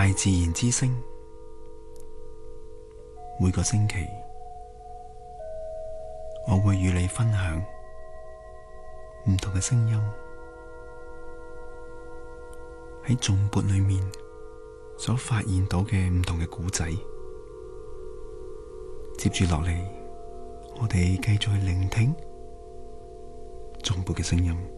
大自然之聲，每個星期我會與你分享唔同嘅聲音，喺頌缽裏面所發現到嘅唔同嘅故仔。接住落嚟，我哋繼續去聆聽頌缽嘅聲音。